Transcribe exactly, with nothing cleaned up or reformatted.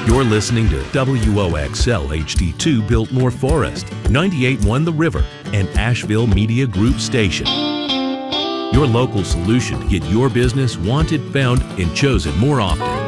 You're listening to W O X L H D two Biltmore Forest, ninety-eight point one The River, and Asheville Media Group station. Your local solution to get your business wanted, found, and chosen more often.